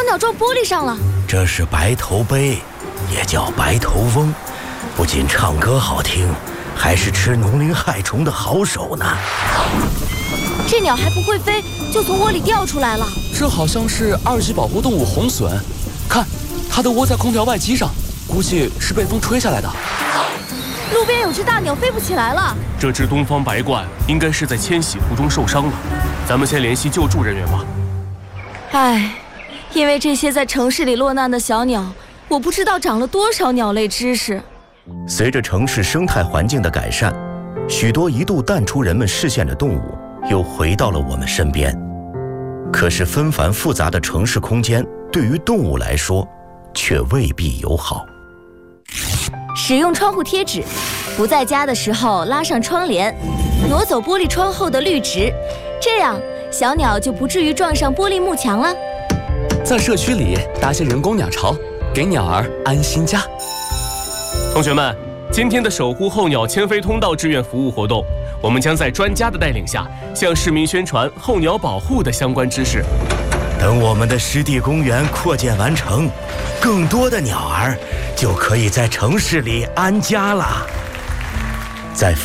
鸟撞玻璃上了。 这是白头鹎，也叫白头翁，不仅唱歌好听，还是吃农林害虫的好手呢。 这鸟还不会飞，就从窝里掉出来了。 这好像是2级保护动物红隼，看，它都窝在空调外机上，估计是被风吹下来的。 路边有只大鸟飞不起来了。 这只东方白鹳应该是在迁徙途中受伤了，咱们先联系救助人员吧。 唉，因为这些在城市里落难的小鸟，我不知道长了多少鸟类知识。 随着城市生态环境的改善，许多一度淡出人们视线的动物又回到了我们身边。可是纷繁复杂的城市空间对于动物来说却未必友好。 使用窗户贴纸，不在家的时候拉上窗帘，挪走玻璃窗后的绿植，这样小鸟就不至于撞上玻璃幕墙了。 在社区里搭些人工鸟巢，给鸟儿安心家。 同学们，今天的守护候鸟迁飞通道志愿服务活动，我们将在专家的带领下，向市民宣传候鸟保护的相关知识。 等我们的湿地公园扩建完成，更多的鸟儿就可以在城市里安家了。在